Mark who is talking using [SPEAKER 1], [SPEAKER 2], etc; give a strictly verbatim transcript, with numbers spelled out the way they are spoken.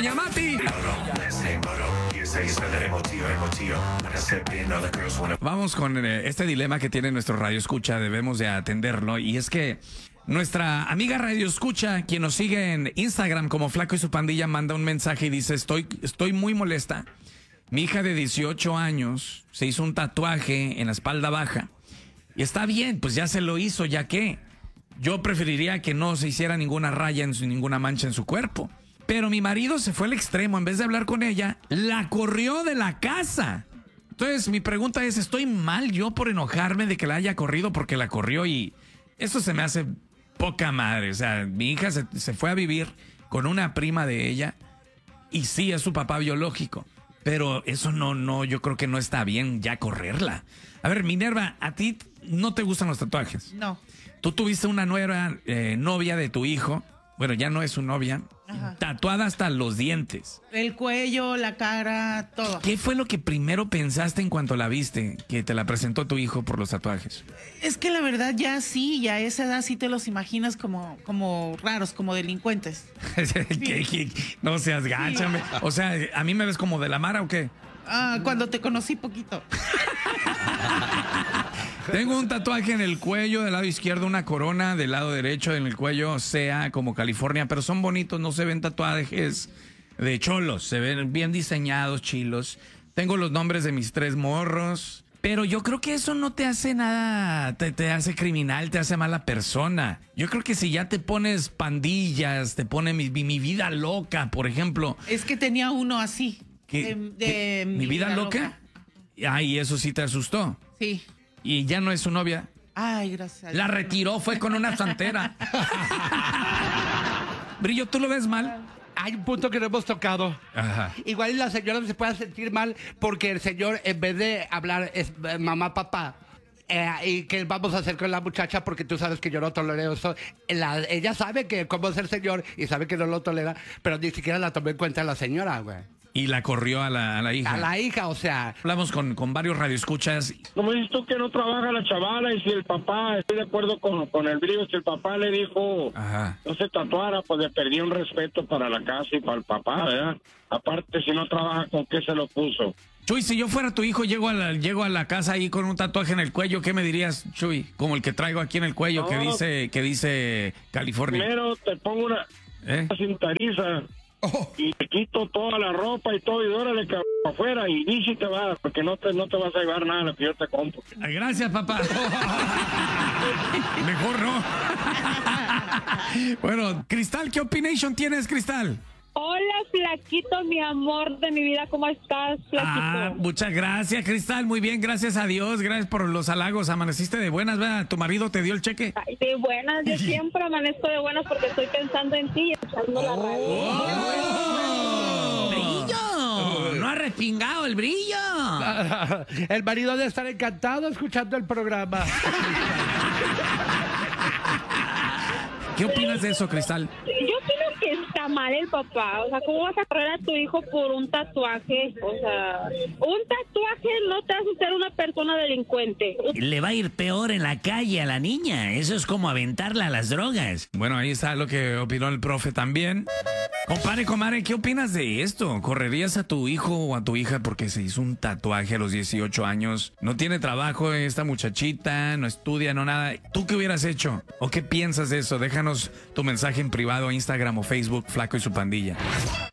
[SPEAKER 1] doña Mati. Vamos con eh, este dilema que tiene nuestro radio escucha, debemos de atenderlo, y es que nuestra amiga radio escucha, quien nos sigue en Instagram como Flaco y su Pandilla, manda un mensaje y dice: estoy, estoy muy molesta. Mi hija de dieciocho años se hizo un tatuaje en la espalda baja. Y está bien, pues ya se lo hizo, ya que yo preferiría que no se hiciera ninguna raya, en su, ninguna mancha en su cuerpo. Pero mi marido se fue al extremo, en vez de hablar con ella, la corrió de la casa. Entonces mi pregunta es, ¿estoy mal yo por enojarme de que la haya corrido porque la corrió? Y eso se me hace poca madre. O sea, mi hija se, se fue a vivir con una prima de ella y sí, es su papá biológico. Pero eso no, no, yo creo que no está bien ya correrla. A ver, Minerva, ¿a ti no te gustan los tatuajes?
[SPEAKER 2] No.
[SPEAKER 1] Tú tuviste una nueva eh, novia de tu hijo. Bueno, ya no es su novia.
[SPEAKER 2] Ajá.
[SPEAKER 1] Tatuada hasta los dientes.
[SPEAKER 2] El cuello, la cara, todo.
[SPEAKER 1] ¿Qué fue lo que primero pensaste en cuanto la viste, que te la presentó tu hijo por los tatuajes?
[SPEAKER 2] Es que la verdad ya sí, ya a esa edad sí te los imaginas como, como raros, como delincuentes.
[SPEAKER 1] ¿Qué, qué? No seas gacha. Sí. O sea, ¿a mí me ves como de la Mara o qué?
[SPEAKER 2] Ah, cuando te conocí poquito.
[SPEAKER 1] Tengo un tatuaje en el cuello, del lado izquierdo una corona, del lado derecho en el cuello sea como California, pero son bonitos, no se ven tatuajes de cholos, se ven bien diseñados, chilos. Tengo los nombres de mis tres morros, pero yo creo que eso no te hace nada, te, te hace criminal, te hace mala persona. Yo creo que si ya te pones pandillas, te pone mi, mi, mi vida loca, por ejemplo.
[SPEAKER 2] Es que tenía uno así.
[SPEAKER 1] ¿Qué,
[SPEAKER 2] de, de
[SPEAKER 1] qué,
[SPEAKER 2] mi,
[SPEAKER 1] ¿Mi vida, vida loca?
[SPEAKER 2] loca?
[SPEAKER 1] Ay, eso sí te asustó.
[SPEAKER 2] Sí.
[SPEAKER 1] ¿Y ya no es su novia?
[SPEAKER 2] Ay, gracias.
[SPEAKER 1] La retiró, fue con una santera. Brillo, ¿tú lo ves mal?
[SPEAKER 3] Hay un punto que no hemos tocado.
[SPEAKER 1] Ajá.
[SPEAKER 3] Igual la señora se puede sentir mal porque el señor, en vez de hablar es eh, mamá, papá, eh, y qué vamos a hacer con la muchacha, porque tú sabes que yo no tolero eso. La, ella sabe que cómo es el señor y sabe que no lo tolera, pero ni siquiera la tomó en cuenta la señora, güey.
[SPEAKER 1] Y la corrió a la, a la hija.
[SPEAKER 3] A la hija, o sea.
[SPEAKER 1] Hablamos con, con varios radioescuchas.
[SPEAKER 4] Como dices tú que no trabaja la chavala, y si el papá, estoy de acuerdo con, con el Brillo, si el papá le dijo
[SPEAKER 1] Ajá.
[SPEAKER 4] no se tatuara, pues le perdía un respeto para la casa y para el papá, ¿verdad? Aparte, si no trabaja, ¿con qué se lo puso?
[SPEAKER 1] Chuy, si yo fuera tu hijo, llego a la, llego a la casa ahí con un tatuaje en el cuello, ¿qué me dirías, Chuy? Como el que traigo aquí en el cuello, no, que dice que dice California.
[SPEAKER 4] Primero te pongo una,
[SPEAKER 1] ¿Eh?
[SPEAKER 4] una cintariza. Oh. Y te quito toda la ropa y todo, y órale, cabrón, afuera, y ni si te vas, porque no te, no te vas a llevar nada de lo que yo te compro.
[SPEAKER 1] Ay, gracias, papá. Mejor no. Bueno, Cristal, ¿qué opination tienes, Cristal?
[SPEAKER 5] Hola, Flaquito, mi amor de mi vida, ¿cómo estás, Flaquito?
[SPEAKER 1] Ah, muchas gracias, Cristal, muy bien, gracias a Dios, gracias por los halagos, amaneciste de buenas, ¿verdad? ¿Tu marido te dio el cheque?
[SPEAKER 5] Ay, de buenas, yo siempre amanezco de buenas porque estoy pensando en ti y escuchando
[SPEAKER 1] oh,
[SPEAKER 5] la radio.
[SPEAKER 1] Oh, ¡Brillo! No ha respingado el Brillo.
[SPEAKER 3] El marido debe estar encantado escuchando el programa.
[SPEAKER 1] ¿Qué opinas de eso, Cristal?
[SPEAKER 5] Yo opino que está mal el papá. O sea, ¿cómo vas a correr a tu hijo por un tatuaje? O sea, un tatuaje no te hace ser una persona delincuente.
[SPEAKER 6] Le va a ir peor en la calle a la niña. Eso es como aventarla a las drogas.
[SPEAKER 1] Bueno, ahí está lo que opinó el profe también. Compadre, comadre, ¿qué opinas de esto? ¿Correrías a tu hijo o a tu hija porque se hizo un tatuaje a los dieciocho años? No tiene trabajo esta muchachita, no estudia, no nada. ¿Tú qué hubieras hecho? ¿O qué piensas de eso? Déjanos tu mensaje en privado, Instagram o Facebook, Flaco y su Pandilla.